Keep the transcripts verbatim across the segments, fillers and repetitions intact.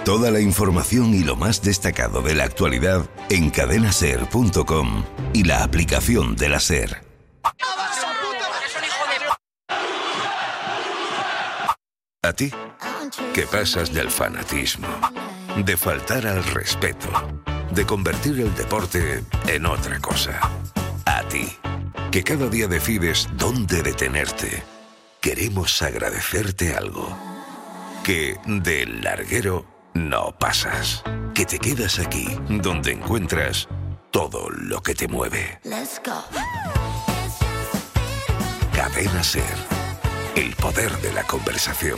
Toda la información y lo más destacado de la actualidad en cadena ser punto com y la aplicación de la SER. ¿A ti? ¿Qué pasas del fanatismo, de faltar al respeto, de convertir el deporte en otra cosa? A ti, que cada día decides dónde detenerte, queremos agradecerte algo. Que del larguero no pasas, que te quedas aquí, donde encuentras todo lo que te mueve. Cadena SER, el poder de la conversación.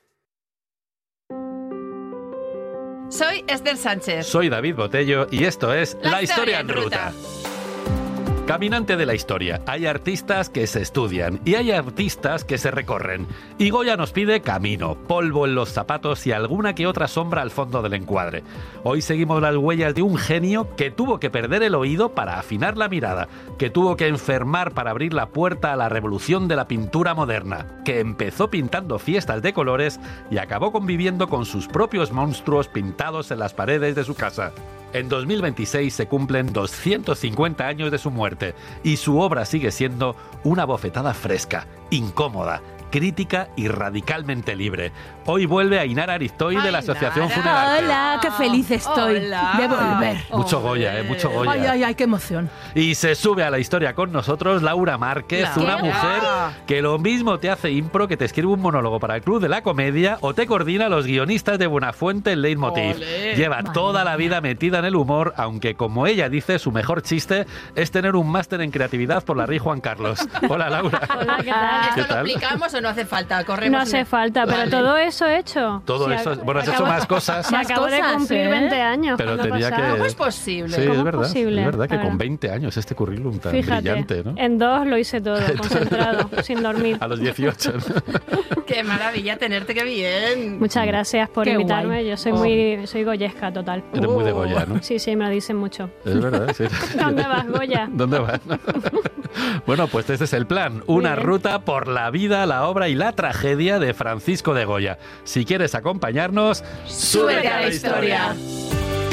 Soy Esther Sánchez. Soy David Botello y esto es La, La Historia en Ruta. Caminante de la historia. Hay artistas que se estudian y hay artistas que se recorren. Y Goya nos pide camino, polvo en los zapatos y alguna que otra sombra al fondo del encuadre. Hoy seguimos las huellas de un genio que tuvo que perder el oído para afinar la mirada, que tuvo que enfermar para abrir la puerta a la revolución de la pintura moderna, que empezó pintando fiestas de colores y acabó conviviendo con sus propios monstruos pintados en las paredes de su casa. En dos mil veintiséis se cumplen doscientos cincuenta años de su muerte y su obra sigue siendo una bofetada fresca, incómoda, crítica y radicalmente libre. Hoy vuelve Ainara Aristoy de la Asociación Nara. Funeraria. Hola, qué feliz estoy Hola. de volver. Mucho Goya, eh, mucho Goya. Ay, ay, ay, qué emoción. Y se sube a la historia con nosotros Laura Márquez, Laura. una mujer que lo mismo te hace impro, que te escribe un monólogo para el Club de la Comedia o te coordina a los guionistas de Buenafuente en Leitmotiv. Olé. Lleva Madre toda la mía. vida metida en el humor, aunque como ella dice, su mejor chiste es tener un máster en creatividad por la Rey Juan Carlos. Hola, Laura. Hola, ¿qué tal? ¿Esto ¿Qué lo tal? explicamos o no hace falta? Corremos. No hace en- falta, pero Vale. todo eso he hecho. Todo Sí, eso, ac- bueno, has hecho acabo- más cosas. Me Más acabo de cosas, cumplir ¿eh? veinte años. Pero ¿cuándo tenía pasado? que- ¿Cómo es posible? Sí, ¿Cómo es es verdad, posible? es verdad que Claro. con veinte años este currículum tan Fíjate, brillante, ¿no? en dos lo hice todo, concentrado, sin dormir. A los dieciocho. ¿no? Qué maravilla tenerte, qué bien. Muchas gracias por Qué invitarme. guay. Yo soy Oh. muy soy goyesca total. Eres muy de Uh. Goya, ¿no? Sí, sí, me lo dicen mucho. Es verdad, sí. ¿Dónde vas, Goya? ¿Dónde vas? Bueno, pues este es el plan. Una bien. ruta por la vida, la obra y la tragedia de Francisco de Goya. Si quieres acompañarnos, Súbete a la historia.